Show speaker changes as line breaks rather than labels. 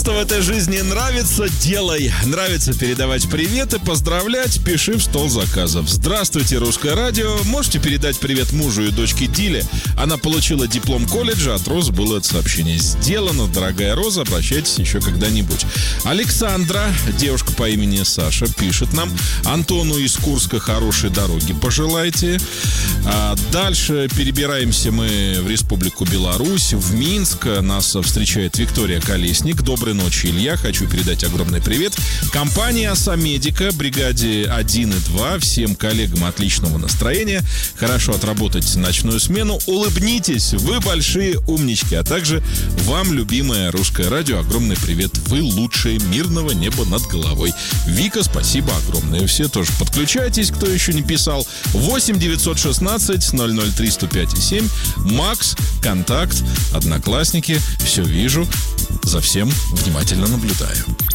что в этой жизни нравится, делай. Нравится передавать приветы, поздравлять, пиши в стол заказов. Здравствуйте, Русское радио. Можете передать привет мужу и дочке Диле. Она получила диплом колледжа, от Розы было это сообщение. Сделано, дорогая Роза, обращайтесь еще когда-нибудь. Александра, девушка по имени Саша, пишет нам. Антону из Курска хорошей дороги пожелайте. Дальше перебираемся мы в Республику Беларусь, в Минск. Нас встречает Виктория Колесник. Доброй ночи, Илья. Хочу передать огромный привет компании «Осамедика», бригаде 1 и 2. Всем коллегам отличного настроения. Хорошо отработать ночную смену. Улыбнитесь, вы большие умнички. А также вам, любимое Русское радио, огромный привет. Вы лучшие, мирного неба над головой. Вика, спасибо огромное. Все тоже подключайтесь, кто еще не писал. 8 916 003 105 7. Макс, Контакт, Одноклассники. Все вижу, за всем внимательно наблюдаю.